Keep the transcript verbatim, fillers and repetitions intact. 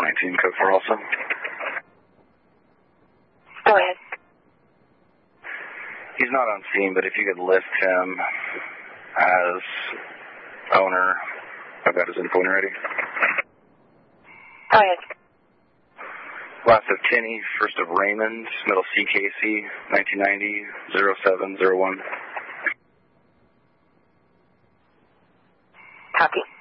nineteen, code four also. Go ahead. He's not on scene, but if you could list him as owner, I've got his info when you're ready. Go ahead. Last of Kinney, first of Raymond, middle C K C, nineteen ninety, zero seven zero one. Copy.